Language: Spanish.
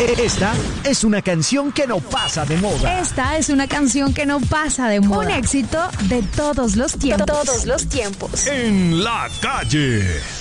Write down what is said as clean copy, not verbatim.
Esta es una canción que no pasa de moda. Esta es una canción que no pasa de moda. Un éxito de todos los tiempos. En la calle.